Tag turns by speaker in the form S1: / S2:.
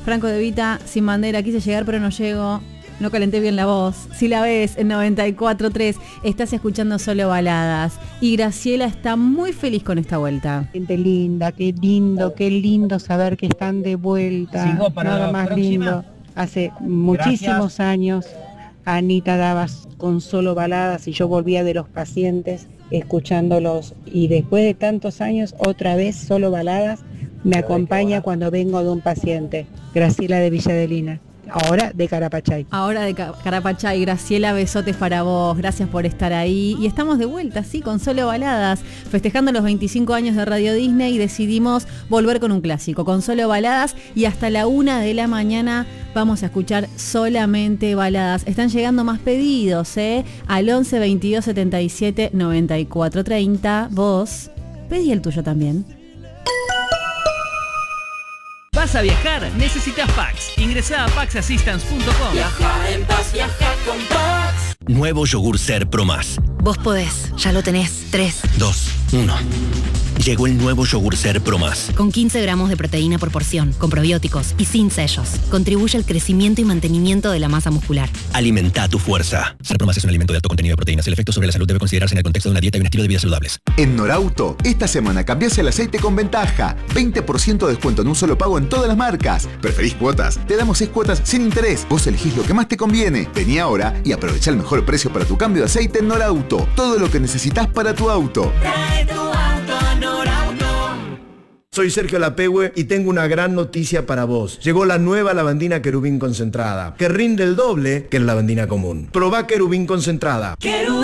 S1: Franco De Vita, Sin Bandera, quise llegar pero no llego. No calenté bien la voz. Si la ves en 94.3, estás escuchando Solo Baladas. Y Graciela está muy feliz con esta vuelta.
S2: Gente linda, qué lindo saber que están de vuelta. Nada más próxima. Lindo. Hace muchísimos años Anita daba con Solo Baladas y yo volvía de los pacientes escuchándolos. Y después de tantos años, otra vez Solo Baladas me acompaña cuando vengo de un paciente. Graciela de Villadelina. Ahora de Carapachay.
S1: Ahora de Carapachay. Graciela, besotes para vos. Gracias por estar ahí. Y estamos de vuelta, sí, con Solo Baladas. Festejando los 25 años de Radio Disney, decidimos volver con un clásico, con Solo Baladas. Y hasta la 1 de la mañana vamos a escuchar solamente baladas. Están llegando más pedidos, al 11 22 77 94 30. Vos pedí el tuyo también.
S3: ¿Vas a viajar? Necesitas Pax. Ingresá a paxassistance.com.
S4: Viaja en paz, viaja con Pax.
S5: Nuevo yogur Ser Pro Más.
S6: Vos podés, ya lo tenés. 3,
S5: 2, 1. Llegó el nuevo yogur Ser Pro Más.
S6: Con 15 gramos de proteína por porción, con probióticos y sin sellos. Contribuye al crecimiento y mantenimiento de la masa muscular.
S5: Alimenta tu fuerza. Ser Pro Más es un alimento de alto contenido de proteínas. El efecto sobre la salud debe considerarse en el contexto de una dieta y un estilo de vida saludables.
S7: En Norauto, esta semana cambiás el aceite con ventaja. 20% de descuento en un solo pago en todas las marcas. ¿Preferís cuotas? Te damos 6 cuotas sin interés. Vos elegís lo que más te conviene. Vení ahora y aprovecha el mejor precio para tu cambio de aceite en Norauto. Todo lo que necesitas para tu auto.
S4: Trae tu auto a Norauto.
S8: Soy Sergio Lapehue y tengo una gran noticia para vos. Llegó la nueva lavandina Querubín concentrada, que rinde el doble que la lavandina común. Probá Querubín concentrada.
S4: Querubín.